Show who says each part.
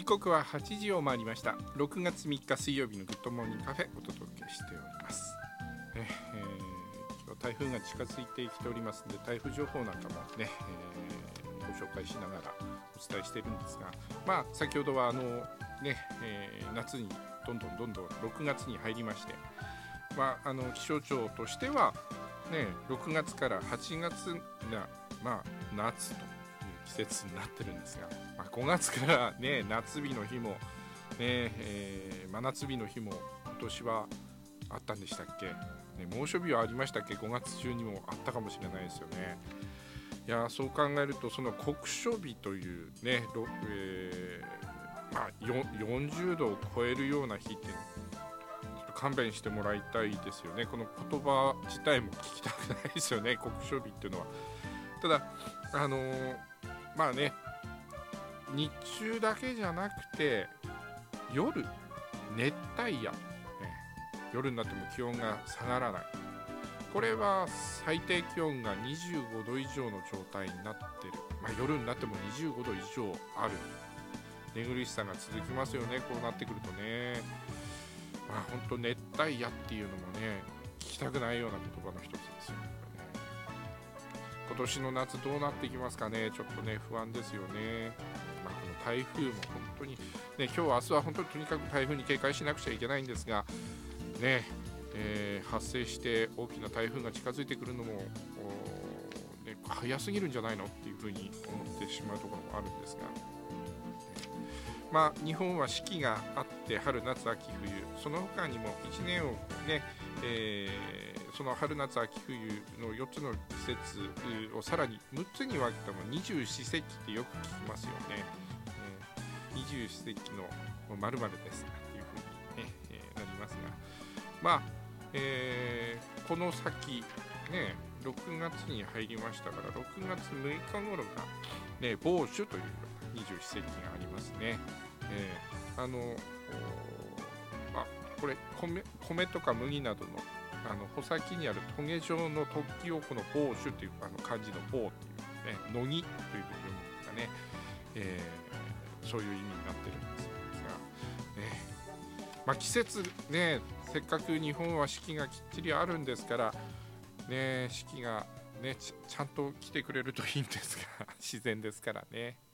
Speaker 1: 刻は8時を回りました。6月3日水曜日のグッドモーニングカフェお届けしております。今日台風が近づいてきておりますので、台風情報なんかもね、ご紹介しながらお伝えしているんですが、先ほどは夏にどんどん6月に入りまして、気象庁としては、6月から8月が、夏という季節になってるんですが、5月から、夏日の日も、真夏日の日も今年はあったんでしたっけ、猛暑日はありましたっけ。5月中にもあったかもしれないですよね。いや、そう考えるとその酷暑日というね、40度を超えるような日って勘弁してもらいたいですよね。この言葉自体も聞きたくないですよね、酷暑日っていうのは。ただ日中だけじゃなくて夜、熱帯夜、夜になっても気温が下がらない。これは最低気温が25度以上の状態になっている、夜になっても25度以上ある。寝苦しさが続きますよね、こうなってくるとね。本当熱帯夜っていうのもね、聞きたくないような言葉の一つですよね。今年の夏どうなっていきますかね。ちょっとね、不安ですよね。この台風も本当に、今日明日は本当にとにかく台風に警戒しなくちゃいけないんですが発生して大きな台風が近づいてくるのも、早すぎるんじゃないのっていうふうに思ってしまうところもあるんですが、日本は四季があって春夏秋冬、その他にも1年をその春夏秋冬の4つの季節をさらに6つに分けたも二十四節気ってよく聞きますよね。二十四節気の〇〇ですっていうふうに、なりますが、この先6月に入りましたから、6月6日頃が芒種という二十四節気がありますね。これ米とか麦などの穂先にあるトゲ状の突起をこの芒種という漢字の芒っていう乃木というふうに読むんですがね、そういう意味になってるんですが、季節ね、せっかく日本は四季がきっちりあるんですから四季がちゃんと来てくれるといいんですが自然ですからね。